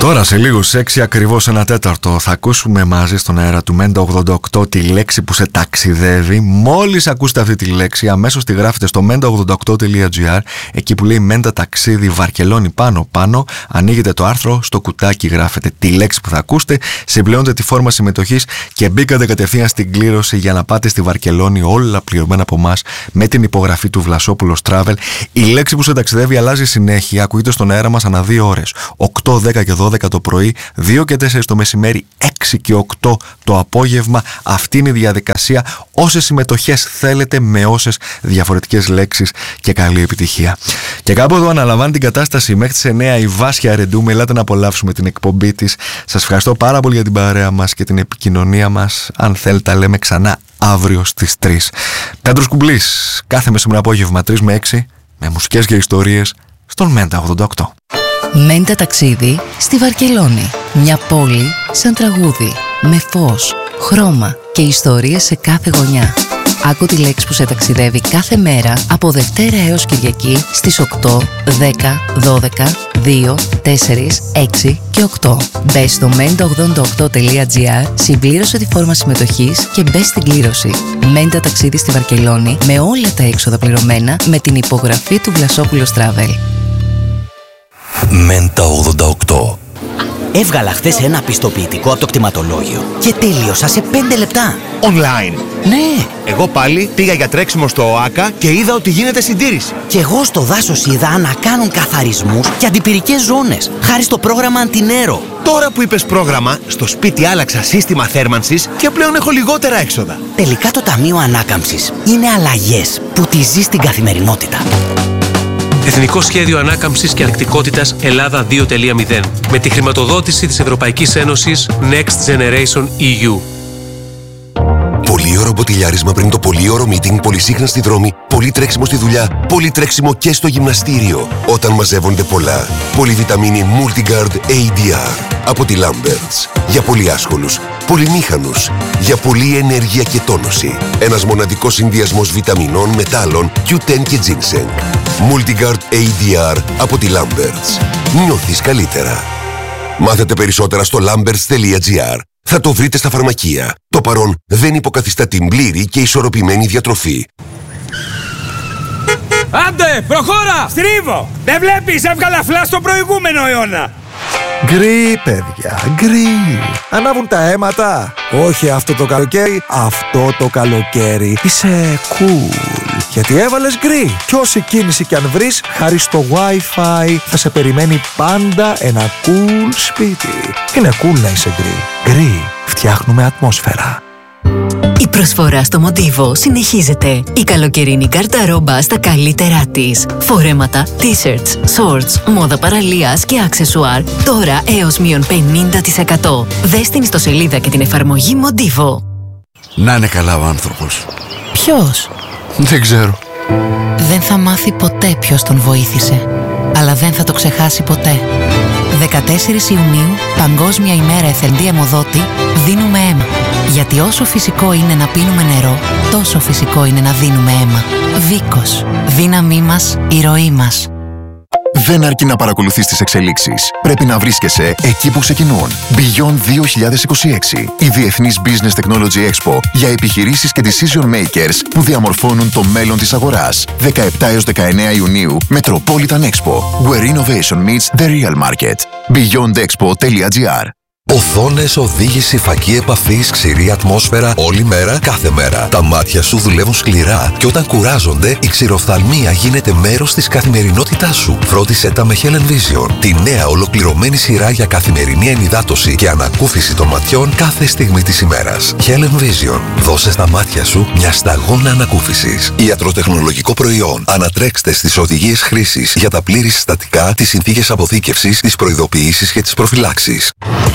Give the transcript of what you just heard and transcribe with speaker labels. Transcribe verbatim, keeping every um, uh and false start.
Speaker 1: Τώρα σε λίγο, σε έξι ακριβώς ένα τέταρτο, θα ακούσουμε μαζί στον αέρα του Μέντα ογδόντα οκτώ τη λέξη που σε ταξιδεύει. Μόλις ακούσετε αυτή τη λέξη, αμέσως τη γράφετε στο μέντα ογδόντα οκτώ τελεία τζι άρ, εκεί που λέει Μέντα ταξίδι Βαρκελόνη πάνω πάνω. Ανοίγετε το άρθρο, στο κουτάκι γράφετε τη λέξη που θα ακούσετε, συμπληρώνετε τη φόρμα συμμετοχής και μπήκατε κατευθείαν στην κλήρωση για να πάτε στη Βαρκελόνη, όλα πληρωμένα από εμάς με την υπογραφή του Βλασόπουλος Travel. Η λέξη που σε ταξιδεύει αλλάζει συνέχεια, ακούγεται στον αέρα μας ανά δύο ώρες. οκτώ, δέκα και δώδεκα το πρωί, δύο και τέσσερα το μεσημέρι, έξι και οκτώ το απόγευμα. Αυτή είναι η διαδικασία. Όσες συμμετοχές θέλετε, με όσες διαφορετικές λέξεις, και καλή επιτυχία. Και κάπου εδώ αναλαμβάνει την κατάσταση μέχρι τις εννέα η Βάσια Ρεντούμ. Ελάτε να απολαύσουμε την εκπομπή της. Σας ευχαριστώ πάρα πολύ για την παρέα μας και την επικοινωνία μας. Αν θέλετε, τα λέμε ξανά αύριο στις τρεις. Πέτρος Κουμπλής, κάθε μεσημερινό απόγευμα τρεις με έξι, με μουσικές και ιστορίες στον Μέντα ογδόντα οκτώ.
Speaker 2: Μέντα ταξίδι στη Βαρκελόνη. Μια πόλη σαν τραγούδι, με φως, χρώμα και ιστορίες σε κάθε γωνιά. Άκου τη λέξη που σε ταξιδεύει κάθε μέρα από Δευτέρα έως Κυριακή στις οκτώ, δέκα, δώδεκα, δύο, τέσσερα, έξι και οκτώ. Μπες στο μέντα ογδόντα οκτώ τελεία τζι άρ, συμπλήρωσε τη φόρμα συμμετοχής και μπες στην κλήρωση. Μέντα ταξίδι στη Βαρκελόνη με όλα τα έξοδα πληρωμένα με την υπογραφή του Βλασόπουλος Travel.
Speaker 3: Μέντα ογδόντα οκτώ.
Speaker 4: Έβγαλα χθες ένα πιστοποιητικό από το κτηματολόγιο και τέλειωσα σε πέντε λεπτά.
Speaker 5: Online.
Speaker 4: Ναι.
Speaker 5: Εγώ πάλι πήγα για τρέξιμο στο ΟΑΚΑ και είδα ότι γίνεται συντήρηση.
Speaker 4: Και εγώ στο δάσος είδα να κάνουν καθαρισμούς και αντιπυρικές ζώνες, χάρη στο πρόγραμμα Αντινέρο.
Speaker 5: Τώρα που είπες πρόγραμμα, στο σπίτι άλλαξα σύστημα θέρμανσης και πλέον έχω λιγότερα έξοδα.
Speaker 4: Τελικά το Ταμείο Ανάκαμψης είναι αλλαγές που τη ζει στην καθημερινότητα.
Speaker 6: Εθνικό Σχέδιο Ανάκαμψης και Ανθεκτικότητας Ελλάδα δύο τελεία μηδέν με τη χρηματοδότηση της Ευρωπαϊκής Ένωσης Next Generation ι γιου.
Speaker 3: Πολύωρο μποτιλιάρισμα πριν το πολύωρο meeting, πολυσύχνα στη δρόμη, πολύ τρέξιμο στη δουλειά, πολύ τρέξιμο και στο γυμναστήριο. Όταν μαζεύονται πολλά. Πολυβιταμίνη Multigard έι ντι αρ από τη Lamberts. Για πολύ άσχολους, πολυμήχανους, για πολλή ενέργεια και τόνωση. Ένας μοναδικός συνδυασμός βιταμινών, μετάλλων, κιου τεν και ginseng. Multigard έι ντι αρ από τη Lamberts. Νιώθεις καλύτερα. Μάθετε περισσότερα στο lamberts τελεία τζι άρ. Θα το βρείτε στα φαρμακεία. Το παρόν δεν υποκαθιστά την πλήρη και ισορροπημένη διατροφή.
Speaker 7: Άντε, προχώρα! Στρίβω! Δεν βλέπεις, έβγαλα φλα στο προηγούμενο αιώνα!
Speaker 8: Γκρι, παιδιά, γκρι. Ανάβουν τα αίματα. Όχι αυτό το καλοκαίρι, αυτό το καλοκαίρι. Είσαι cool, γιατί έβαλες γκρι. Κι όση κίνηση κι αν βρεις, χάρη στο Wi-Fi, θα σε περιμένει πάντα ένα cool σπίτι. Είναι cool να είσαι γκρι. Γκρι, φτιάχνουμε ατμόσφαιρα.
Speaker 9: Η προσφορά στο Μοντίβο συνεχίζεται. Η καλοκαιρινή καρταρόμπα στα καλύτερά της. Φορέματα, t-shirts, shorts, μόδα παραλίας και αξεσουάρ. Τώρα έως μείον πενήντα τοις εκατό. Δες την ιστοσελίδα και την εφαρμογή Μοντίβο.
Speaker 1: Να είναι καλά ο άνθρωπος.
Speaker 2: Ποιος?
Speaker 1: Δεν ξέρω.
Speaker 2: Δεν θα μάθει ποτέ ποιος τον βοήθησε, αλλά δεν θα το ξεχάσει ποτέ. δεκατέσσερις Ιουνίου, Παγκόσμια ημέρα εθελοντή αιμοδότη, δίνουμε αίμα. Γιατί όσο φυσικό είναι να πίνουμε νερό, τόσο φυσικό είναι να δίνουμε αίμα. Βίκος. Δύναμή μας, η ροή μας.
Speaker 10: Δεν αρκεί να παρακολουθείς τις εξελίξεις. Πρέπει να βρίσκεσαι εκεί που ξεκινούν. Beyond δύο χιλιάδες είκοσι έξι. Η Διεθνής Business Technology Expo για επιχειρήσεις και decision makers που διαμορφώνουν το μέλλον της αγοράς. δεκαεπτά έως δεκαεννέα Ιουνίου, Metropolitan Expo. Where innovation meets the real market. beyond expo τελεία τζι άρ.
Speaker 3: Οθόνες, οδήγηση, φακή επαφής, ξηρή ατμόσφαιρα, όλη μέρα, κάθε μέρα. Τα μάτια σου δουλεύουν σκληρά και όταν κουράζονται, η ξηροφθαλμία γίνεται μέρος της καθημερινότητάς σου. Φρόντισε τα με Helen Vision, τη νέα ολοκληρωμένη σειρά για καθημερινή ενυδάτωση και ανακούφιση των ματιών κάθε στιγμή της ημέρας. Helen Vision, δώσε στα μάτια σου μια σταγόνα ανακούφισης. Ιατροτεχνολογικό προϊόν. Ανατρέξτε στις οδηγίες χρήσης για τα πλήρη συστατικά, τις συνθήκες αποθήκευσης, τις προειδοποιήσεις και τις προφυλάξεις.